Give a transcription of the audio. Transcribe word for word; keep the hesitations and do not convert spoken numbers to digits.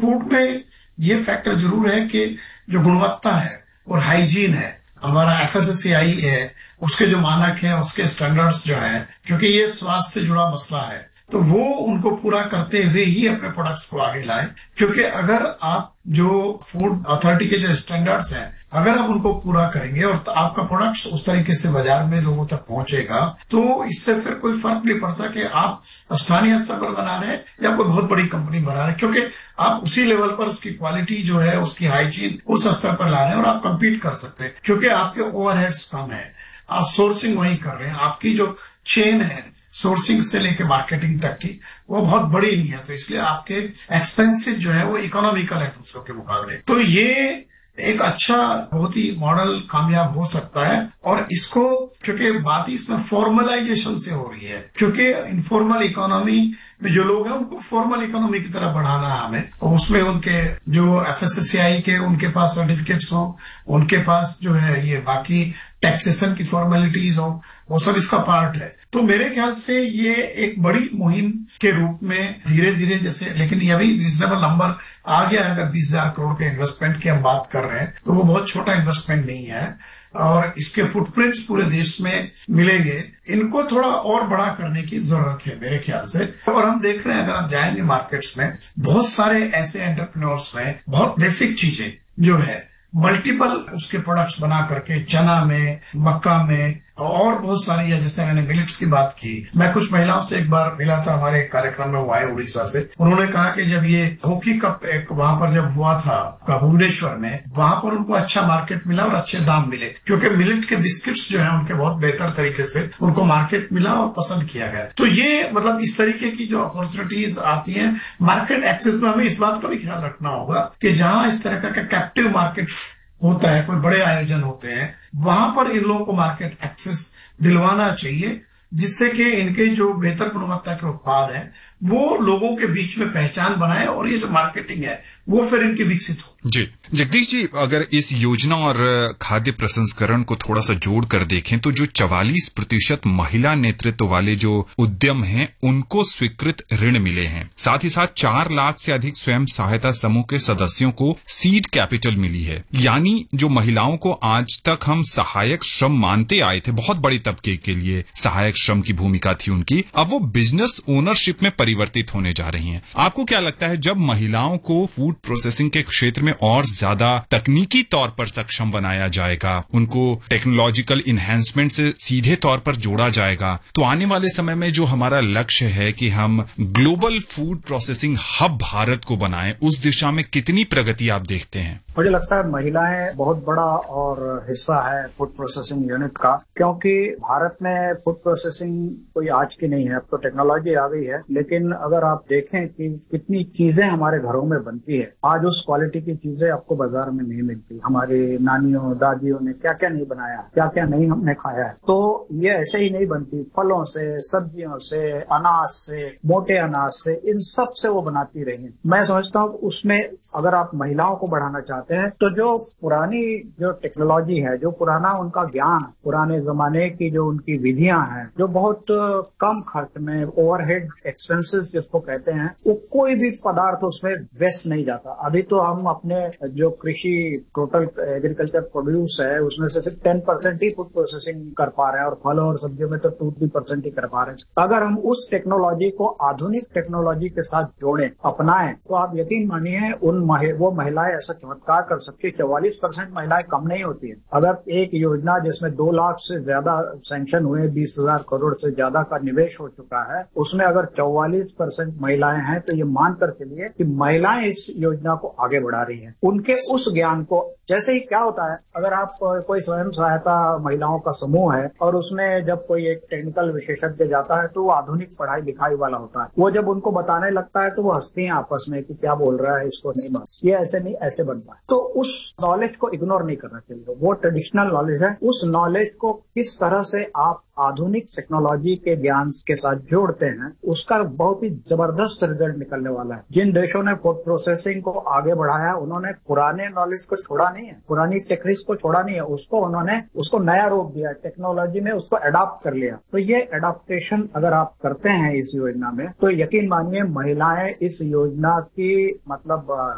Food में ये factor जरूर है कि जो गुणवत्ता है और हाइजीन है, हमारा एफ एस एस ए आई है, उसके जो मानक हैं, उसके स्टैंडर्ड्स जो हैं, क्योंकि ये स्वास्थ्य से जुड़ा मसला है, तो वो उनको पूरा करते हुए ही अपने प्रोडक्ट्स को आगे लाएं। क्योंकि अगर आप जो फूड अथॉरिटी के जो स्टैंडर्ड्स हैं, अगर आप उनको पूरा करेंगे और आपका प्रोडक्ट्स उस तरीके से बाजार में लोगों तक पहुंचेगा, तो इससे फिर कोई फर्क नहीं पड़ता कि आप स्थानीय स्तर पर बना रहे हैं या कोई बहुत बड़ी कंपनी बना रहे हैं, क्योंकि आप उसी लेवल पर उसकी क्वालिटी जो है, उसकी हाइजीन उस स्तर पर ला रहे हैं और आप कम्पीट कर सकते हैं, क्योंकि आपके ओवरहेड्स कम है, आप सोर्सिंग वही कर रहे हैं, आपकी जो चेन है सोर्सिंग से लेके मार्केटिंग तक की, वो बहुत बड़ी नहीं है, तो इसलिए आपके एक्सपेंसेस जो है वो इकोनॉमिकल है दूसरों के मुकाबले। तो ये एक अच्छा बहुत ही मॉडल कामयाब हो सकता है। और इसको क्योंकि बात इसमें फॉर्मलाइजेशन से हो रही है, क्योंकि इनफॉर्मल इकोनॉमी में जो लोग हैं उनको फॉर्मल इकोनॉमी की तरफ बढ़ाना है हमें, और उसमें उनके जो एफ एस एस ए आई के उनके पास सर्टिफिकेट्स हो, उनके पास जो है ये बाकी टैक्सेशन की फॉर्मेलिटीज हो, वो सब इसका पार्ट है। तो मेरे ख्याल से ये एक बड़ी मुहिम के रूप में धीरे धीरे जैसे, लेकिन ये भी रीजनेबल नंबर आ गया है। अगर बीस हजार करोड़ के इन्वेस्टमेंट की हम बात कर रहे हैं तो वो बहुत छोटा इन्वेस्टमेंट नहीं है, और इसके फुटप्रिंट्स पूरे देश में मिलेंगे। इनको थोड़ा और बड़ा करने की जरूरत है मेरे ख्याल से। और हम देख रहे हैं, अगर आप जाएंगे मार्केट्स में, बहुत सारे ऐसे एंटरप्रेन्योर्स हैं, बहुत बेसिक चीजें जो है मल्टीपल उसके प्रोडक्ट्स बना करके, चना में, मक्का में, और बहुत सारी है, जैसे मैंने मिलेट्स की बात की। मैं कुछ महिलाओं से एक बार मिला था, हमारे कार्यक्रम में वो आए उड़ीसा से। उन्होंने कहा कि जब ये हॉकी कप एक वहां पर जब हुआ था भुवनेश्वर में, वहां पर उनको अच्छा मार्केट मिला और अच्छे दाम मिले, क्योंकि मिलेट के बिस्किट्स जो है उनके बहुत बेहतर तरीके से उनको मार्केट मिला और पसंद किया गया। तो ये मतलब इस तरीके की जो अपॉर्चुनिटीज आती है मार्केट एक्सेस में, हमें इस बात का भी ख्याल रखना होगा कि जहां इस तरह का कैप्टिव मार्केट होता है, कोई बड़े आयोजन होते हैं, वहां पर इन लोगों को मार्केट एक्सेस दिलवाना चाहिए, जिससे कि इनके जो बेहतर गुणवत्ता के उत्पाद हैं वो लोगों के बीच में पहचान बनाए, और ये जो मार्केटिंग है वो फिर इनकी विकसित हो। जी जगदीश जी, अगर इस योजना और खाद्य प्रसंस्करण को थोड़ा सा जोड़ कर देखें तो जो चवालीस प्रतिशत महिला नेतृत्व वाले जो उद्यम हैं उनको स्वीकृत ऋण मिले हैं। साथ ही साथ चार लाख से अधिक स्वयं सहायता समूह के सदस्यों को सीड कैपिटल मिली है। यानी जो महिलाओं को आज तक हम सहायक श्रम मानते आए थे, बहुत बड़ी तबके के लिए सहायक श्रम की भूमिका थी उनकी, अब वो बिजनेस ओनरशिप में परिवर्तित होने जा रही हैं। आपको क्या लगता है, जब महिलाओं को फूड प्रोसेसिंग के क्षेत्र में और ज्यादा तकनीकी तौर पर सक्षम बनाया जाएगा, उनको टेक्नोलॉजिकल इन्हेंसमेंट से सीधे तौर पर जोड़ा जाएगा, तो आने वाले समय में जो हमारा लक्ष्य है कि हम global food processing hub Bharat को बनाएं, उस दिशा में कितनी प्रगति आप देखते हैं? मुझे लगता है महिलाएं बहुत बड़ा और हिस्सा है फूड प्रोसेसिंग यूनिट का, क्योंकि भारत में फूड प्रोसेसिंग कोई आज की नहीं है, अब तो टेक्नोलॉजी आ गई है। लेकिन अगर आप देखें कि कितनी चीजें हमारे घरों में बनती है, आज उस क्वालिटी की चीजें आपको बाजार में नहीं मिलती। हमारी नानियों दादियों ने क्या क्या नहीं बनाया, क्या क्या नहीं हमने खाया है, तो ये ऐसे ही नहीं बनती। फलों से, सब्जियों से, अनाज से, मोटे अनाज से, इन सब से वो बनाती रही है। मैं समझता हूँ उसमें अगर आप महिलाओं को बढ़ाना चाहते हैं तो जो पुरानी जो टेक्नोलॉजी है, जो पुराना उनका ज्ञान, पुराने जमाने की जो उनकी विधियां हैं, जो बहुत कम खर्च में ओवरहेड एक्सपेंसेस जिसको कहते हैं, वो कोई भी पदार्थ उसमें वेस्ट नहीं जाता। अभी तो हम अपने जो कृषि टोटल एग्रीकल्चर प्रोड्यूस है उसमें से सिर्फ टेन परसेंट ही फूड प्रोसेसिंग कर पा रहे हैं, और फलों और सब्जियों में तो टू थ्री परसेंट ही कर पा रहे हैं। अगर हम उस टेक्नोलॉजी को आधुनिक टेक्नोलॉजी के साथ जोड़ें, अपनाएं, तो आप यकीन मानिए उन महि, वो महिलाएं ऐसा चमत्कार कर सकती है। चौवालीस परसेंट महिलाएं कम नहीं होती है। अगर एक योजना जिसमें दो लाख से ज्यादा सैंक्शन हुए, बीस हजार करोड़ से ज्यादा का निवेश हो चुका है, उसमें अगर चौवालीस परसेंट महिलाएं हैं, तो ये मानकर चलिए कि महिलाएं इस योजना को आगे बढ़ा रही हैं। उनके उस ज्ञान को, जैसे ही क्या होता है, अगर आप कोई स्वयं सहायता महिलाओं का समूह है और उसमें जब कोई एक टेक्निकल विशेषज्ञ जाता है तो वो आधुनिक पढ़ाई लिखाई वाला होता है, वो जब उनको बताने लगता है तो वो हंसती हैं आपस में कि क्या बोल रहा है, इसको नहीं बन, ये ऐसे नहीं ऐसे बनता है। तो उस नॉलेज को इग्नोर नहीं करना चाहिए। वो ट्रेडिशनल नॉलेज है, उस नॉलेज को किस तरह से आप आधुनिक टेक्नोलॉजी के ज्ञान के साथ जोड़ते हैं, उसका बहुत ही जबरदस्त रिजल्ट निकलने वाला है। जिन देशों ने फूड प्रोसेसिंग को आगे बढ़ाया, उन्होंने पुराने नॉलेज को छोड़ा नहीं है, पुरानी टेक्निक्स को छोड़ा नहीं है, उसको उन्होंने उसको नया रूप दिया, टेक्नोलॉजी में उसको अडॉप्ट कर लिया। तो ये अडॉप्टेशन अगर आप करते हैं इस योजना में, तो यकीन मानिए महिलाएं इस योजना की मतलब